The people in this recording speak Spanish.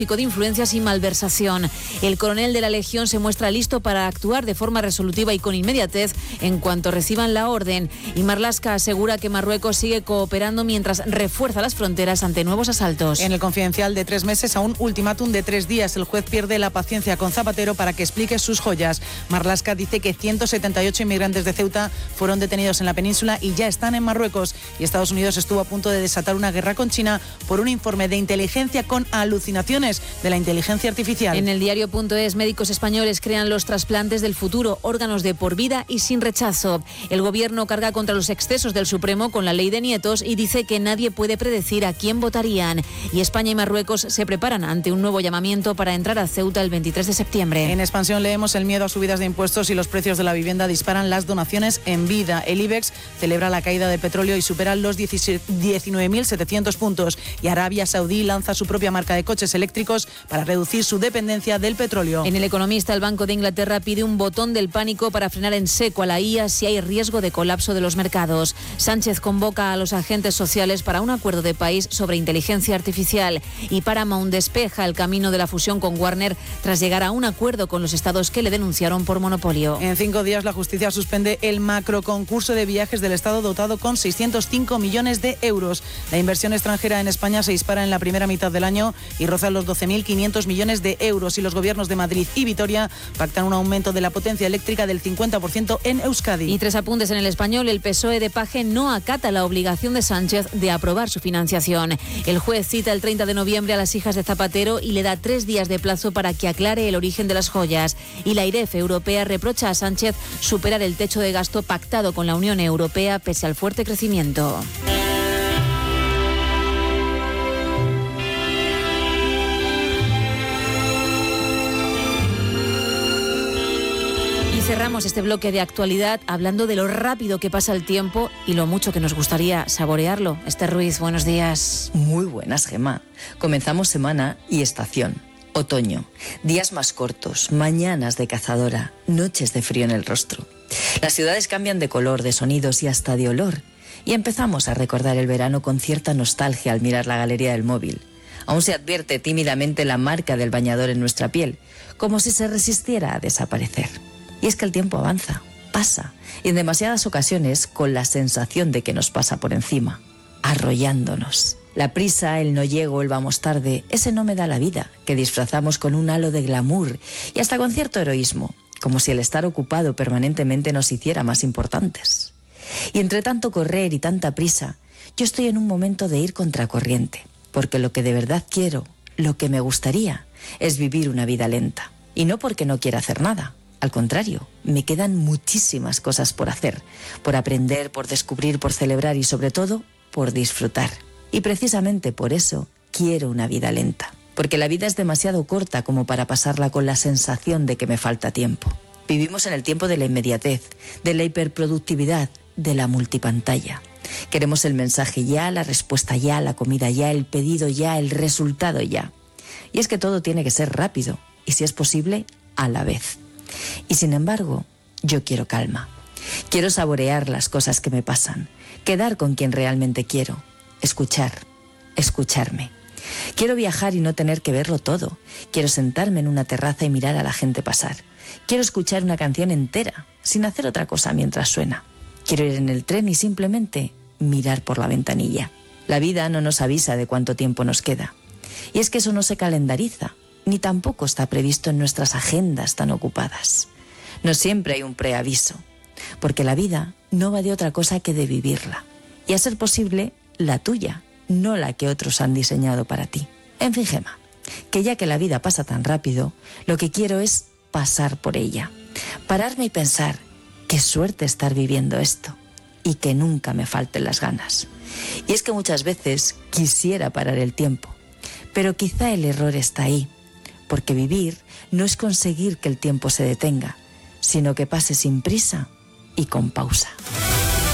de influencias y malversación. El coronel de la Legión se muestra listo para actuar de forma resolutiva y con inmediatez en cuanto reciban la orden. Y Marlaska asegura que Marruecos sigue cooperando mientras refuerza las fronteras ante nuevos asaltos. En el confidencial de 3 meses a un ultimátum de 3 días, el juez pierde la paciencia con Zapatero para que explique sus joyas. Marlaska dice que 178 inmigrantes de Ceuta fueron detenidos en la península y ya están en Marruecos. Y Estados Unidos estuvo a punto de desatar una guerra con China por un informe de inteligencia con alucinaciones de la inteligencia artificial. En el diario.es, médicos españoles crean los trasplantes del futuro, órganos de por vida y sin rechazo. El gobierno carga contra los excesos del Supremo con la ley de nietos y dice que nadie puede predecir a quién votarían. Y España y Marruecos se preparan ante un nuevo llamamiento para entrar a Ceuta el 23 de septiembre. En Expansión leemos: el miedo a subidas de impuestos y los precios de la vivienda disparan las donaciones en vida. El IBEX celebra la caída del petróleo y supera los 19.700 puntos. Y Arabia Saudí lanza su propia marca de coches eléctricos para reducir su dependencia del petróleo. En El Economista, el Banco de Inglaterra pide un botón del pánico para frenar en seco a la IA si hay riesgo de colapso de los mercados. Sánchez convoca a los agentes sociales para un acuerdo de país sobre inteligencia artificial. Y Paramount despeja el camino de la fusión con Warner tras llegar a un acuerdo con los estados que le denunciaron por monopolio. En 5 días la justicia suspende el macroconcurso de viajes del Estado dotado con 605 millones de euros. La inversión extranjera en España se dispara en la primera mitad del año y roza los 12.500 millones de euros. Y los gobiernos de Madrid y Vitoria pactan un aumento de la potencia eléctrica del 50% en Euskadi. Y 3 apuntes en El Español. El PSOE de Paje no acata la obligación de Sánchez de aprobar su financiación. El juez cita el 30 de noviembre a las hijas de Zapatero y le da 3 días de plazo para que aclare el origen de las joyas. Y la IREF europea reprocha a Sánchez superar el techo de gasto pactado con la Unión Europea pese al fuerte crecimiento. Cerramos este bloque de actualidad hablando de lo rápido que pasa el tiempo y lo mucho que nos gustaría saborearlo. Esther Ruiz, buenos días. Muy buenas, Gemma. Comenzamos semana y estación. Otoño. Días más cortos, mañanas de cazadora, noches de frío en el rostro. Las ciudades cambian de color, de sonidos y hasta de olor. Y empezamos a recordar el verano con cierta nostalgia al mirar la galería del móvil. Aún se advierte tímidamente la marca del bañador en nuestra piel, como si se resistiera a desaparecer. Y es que el tiempo avanza, pasa, y en demasiadas ocasiones con la sensación de que nos pasa por encima, arrollándonos. La prisa, el no llego, el vamos tarde, ese no me da la vida, que disfrazamos con un halo de glamour y hasta con cierto heroísmo, como si el estar ocupado permanentemente nos hiciera más importantes. Y entre tanto correr y tanta prisa, yo estoy en un momento de ir contracorriente, porque lo que de verdad quiero, lo que me gustaría, es vivir una vida lenta. Y no porque no quiera hacer nada. Al contrario, me quedan muchísimas cosas por hacer, por aprender, por descubrir, por celebrar y sobre todo, por disfrutar. Y precisamente por eso quiero una vida lenta. Porque la vida es demasiado corta como para pasarla con la sensación de que me falta tiempo. Vivimos en el tiempo de la inmediatez, de la hiperproductividad, de la multipantalla. Queremos el mensaje ya, la respuesta ya, la comida ya, el pedido ya, el resultado ya. Y es que todo tiene que ser rápido y, si es posible, a la vez. Y sin embargo, yo quiero calma. Quiero saborear las cosas que me pasan, quedar con quien realmente quiero, escucharme. Quiero viajar y no tener que verlo todo. Quiero sentarme en una terraza y mirar a la gente pasar. Quiero escuchar una canción entera, sin hacer otra cosa mientras suena. Quiero ir en el tren y simplemente mirar por la ventanilla. La vida no nos avisa de cuánto tiempo nos queda. Y es que eso no se calendariza, ni tampoco está previsto en nuestras agendas tan ocupadas. No siempre hay un preaviso, porque la vida no va de otra cosa que de vivirla. Y a ser posible, la tuya, no la que otros han diseñado para ti. En fin, Gemma, que ya que la vida pasa tan rápido, lo que quiero es pasar por ella. Pararme y pensar, qué suerte estar viviendo esto, y que nunca me falten las ganas. Y es que muchas veces quisiera parar el tiempo, pero quizá el error está ahí, porque vivir no es conseguir que el tiempo se detenga, sino que pase sin prisa y con pausa.